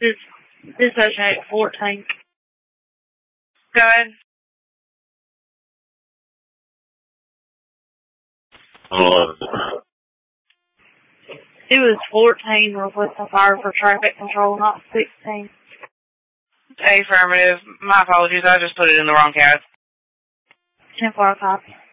This Ocean 14. Go ahead. It was 14 requesting fire for traffic control, not 16. Affirmative. My apologies. I just put it in the wrong cast. 10-4 copy.